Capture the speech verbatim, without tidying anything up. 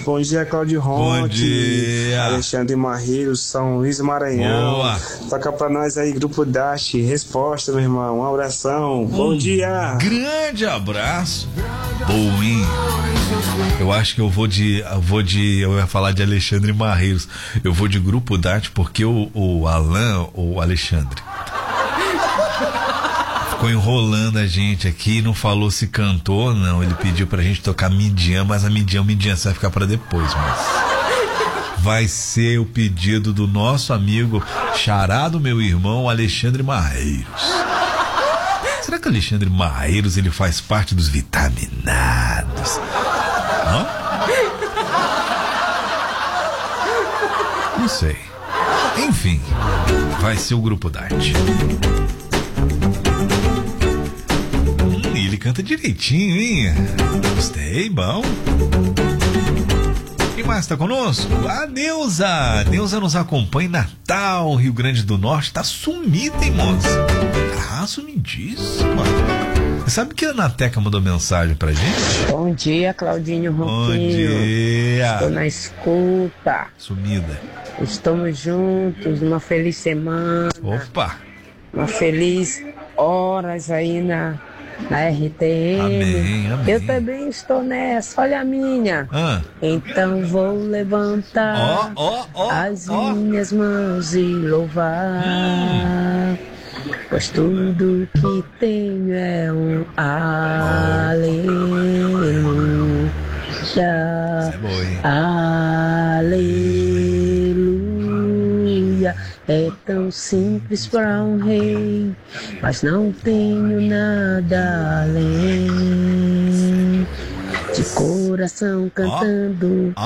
Bom dia, Cláudio Ronque. Bom dia. Alexandre Marreiro, São Luís Maranhão. Boa. Toca pra nós aí, Grupo Dash. Resposta, meu irmão. Um abração. Um Bom dia. Grande abraço. Boinho. Eu acho que eu vou de. Eu vou de. Eu ia falar de Alexandre Marreiros. Eu vou de Grupo Dart porque o, o Alan, o Alexandre, ficou enrolando a gente aqui, não falou se cantou, não. Ele pediu pra gente tocar Midian, mas a Midian, Midian, você vai ficar pra depois, mas vai ser o pedido do nosso amigo xará do meu irmão Alexandre Marreiros. Será que o Alexandre Marreiros ele faz parte dos vitaminados? Hã? Não sei. Enfim, vai ser o Grupo Dart. Hum, ele canta direitinho, hein? Gostei, bom. Quem mais está conosco? A Neuza. A Neuza nos acompanha em Natal, Rio Grande do Norte. Tá sumida, hein, moça? Ah, sumidíssima. Você sabe que a Anateca mandou mensagem pra gente? Bom dia, Claudinho Ronquinho. Bom dia. Estou na escuta. Sumida. Estamos juntos, uma feliz semana. Opa. Uma feliz horas aí na, na R T M. Amém, amém. Eu também estou nessa, olha a minha. Ah. Então vou levantar oh, oh, oh, as oh. minhas mãos e louvar. Hum. Pois tudo que tenho é um aleluia. Isso é boa, hein? Aleluia. É tão simples para um rei, mas não tenho nada além. De coração cantando. Oh, oh.